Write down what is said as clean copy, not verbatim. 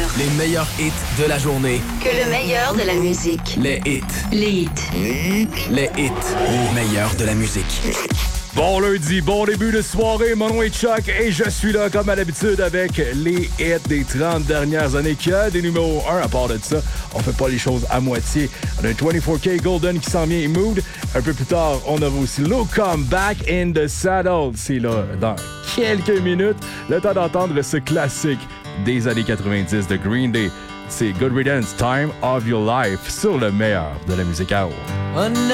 Les meilleurs hits de la journée. Que le meilleur de la musique. Les hits. Les hits. Les hits. Les meilleurs de la musique. Bon lundi, bon début de soirée, mon nom est Chuck et je suis là comme à l'habitude avec les hits des 30 dernières années qui a des numéros 1. À part de ça, on fait pas les choses à moitié. On a un 24K Golden qui s'en vient et Mood. Un peu plus tard, on aura aussi Come Back in the Saddle. C'est là dans quelques minutes. Le temps d'entendre ce classique des années 90 de Green Day. C'est Good Riddance, Time of Your Life sur le meilleur de la musique house.